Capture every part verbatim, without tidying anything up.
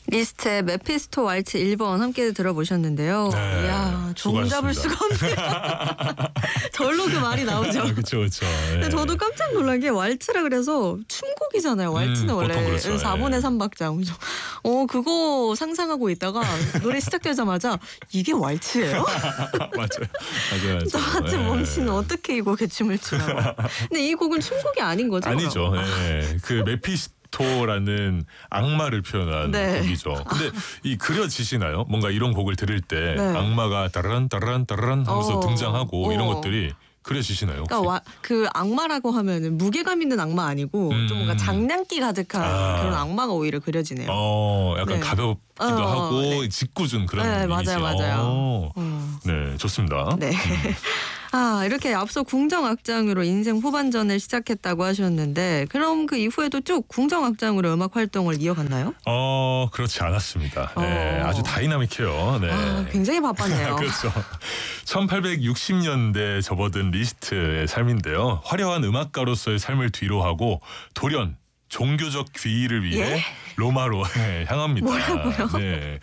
리스트의 메피스토 왈츠 일 번 함께 들어보셨는데요. 네, 이야, 종잡을 수가 없네요. 절로 그 말이 나오죠. 그렇죠, 그렇죠. 근데 저도 깜짝 놀란 게 왈츠라 그래서 춤곡이잖아요. 왈츠는 음, 원래 그렇죠. 사 번의 삼 박자. 어 그거 상상하고 있다가 노래 시작되자마자 이게 왈츠예요? 맞아요, 맞아요. 맞아요. 나한테 네. 멈치는 어떻게 이거 개춤을 추나. 근데 이 곡은 춤곡이 아닌 거죠? 아니죠. 네. 그 메피스토 토라는 악마를 표현한 네. 곡이죠. 근데 이 그려지시나요? 뭔가 이런 곡을 들을 때 네. 악마가 따라란 따라란 따라란 하면서 어. 등장하고 어. 이런 것들이 그려지시나요? 혹시? 그러니까 와, 그 악마라고 하면은 무게감 있는 악마 아니고 음. 좀 뭔가 장난기 가득한 아. 그런 악마가 오히려 그려지네요. 어, 약간 네. 가볍기도 어, 하고 네. 짓궂은 그런 네, 이미지. 맞아요, 맞아요. 어. 음. 네, 좋습니다. 네. 아, 이렇게 앞서 궁정악장으로 인생 후반전을 시작했다고 하셨는데 그럼 그 이후에도 쭉 궁정악장으로 음악 활동을 이어갔나요? 어, 그렇지 않았습니다. 네, 어. 아주 다이나믹해요. 네. 아, 굉장히 바빴네요. 그렇죠. 천팔백육십 년대에 접어든 리스트의 삶인데요. 화려한 음악가로서의 삶을 뒤로하고 돌연 종교적 귀의를 위해 예? 로마로 향합니다. 뭐라고요? 네.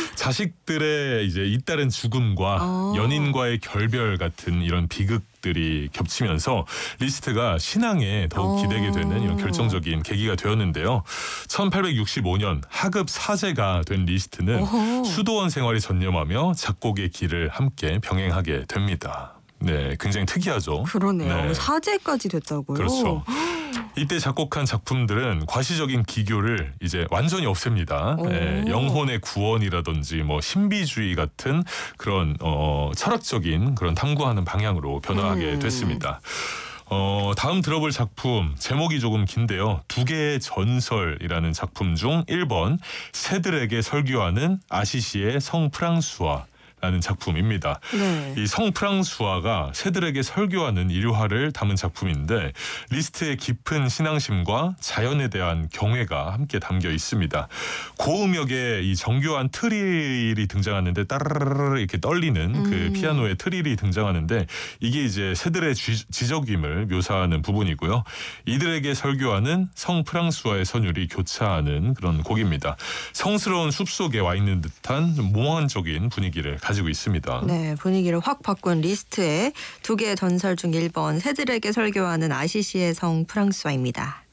자식들의 이제 잇따른 죽음과 어. 연인과의 결별 같은 이런 비극들이 겹치면서 리스트가 신앙에 더욱 어. 기대게 되는 이런 결정적인 계기가 되었는데요. 천팔백육십오 년 하급 사제가 된 리스트는 어허. 수도원 생활에 전념하며 작곡의 길을 함께 병행하게 됩니다. 네, 굉장히 특이하죠. 그러네요. 네. 사제까지 됐다고요? 그렇죠. 이때 작곡한 작품들은 과시적인 기교를 이제 완전히 없앱니다. 오. 예, 영혼의 구원이라든지 뭐 신비주의 같은 그런 어, 철학적인 그런 탐구하는 방향으로 변화하게 음. 됐습니다. 어, 다음 들어볼 작품 제목이 조금 긴데요. 두 개의 전설이라는 작품 중 일 번 새들에게 설교하는 아시시의 성 프랑수아 라는 작품입니다. 네. 이 성 프랑수아가 새들에게 설교하는 일화를 담은 작품인데 리스트의 깊은 신앙심과 자연에 대한 경외가 함께 담겨 있습니다. 고음역에 이 정교한 트릴이 등장하는데 따르르르 이렇게 떨리는 음. 그 피아노의 트릴이 등장하는데 이게 이제 새들의 쥐, 지저귀임을 묘사하는 부분이고요. 이들에게 설교하는 성 프랑수아의 선율이 교차하는 그런 곡입니다. 성스러운 숲속에 와 있는 듯한 몽환적인 분위기를 가지고 있습니다. 네, 분위기를 확 바꾼 리스트의 두 개의 전설 중 일 번 새들에게 설교하는 아시시의 성 프랑스와입니다.